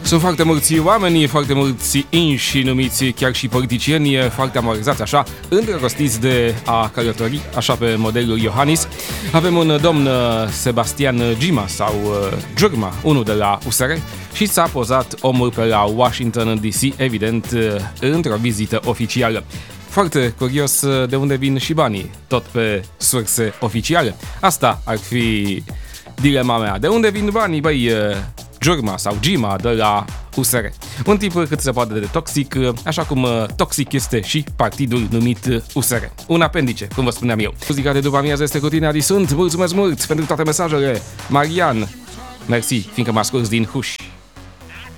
Sunt foarte mulți oameni, foarte mulți inși numiți chiar și politicieni, foarte amorzați așa, îndrăgostiți de a călători, așa pe modelul Iohannis. Avem un domn Sebastian Gima sau Giurma, unul de la USR, și s-a pozat omul pe la Washington DC, evident, într-o vizită oficială. Foarte curios de unde vin și banii, tot pe surse oficiale. Asta ar fi dilema mea. De unde vin banii, băi, Giurma sau Gima de la USR? Un tip cât se poate de toxic, așa cum toxic este și partidul numit USR. Un apendice, cum vă spuneam eu. Muzica de după amiază este cu tine, Adi sunt. Mulțumesc mult pentru toate mesajele. Marian, mersi, fiindcă mă asculți din Huș.